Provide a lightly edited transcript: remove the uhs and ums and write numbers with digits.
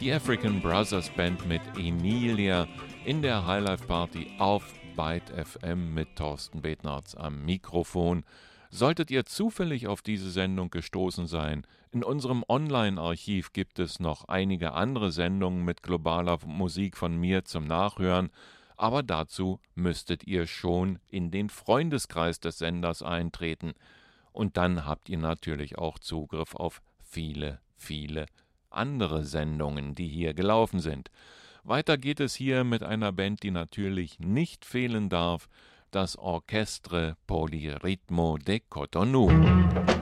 Die African Brothers Band mit Emilia in der Highlife Party auf Byte FM mit Thorsten Betnarz am Mikrofon. Solltet ihr zufällig auf diese Sendung gestoßen sein, in unserem Online-Archiv gibt es noch einige andere Sendungen mit globaler Musik von mir zum Nachhören, aber dazu müsstet ihr schon in den Freundeskreis des Senders eintreten. Und dann habt ihr natürlich auch Zugriff auf viele, viele andere Sendungen, die hier gelaufen sind. Weiter geht es hier mit einer Band, die natürlich nicht fehlen darf, das Orchestre Polyritmo de Cotonou.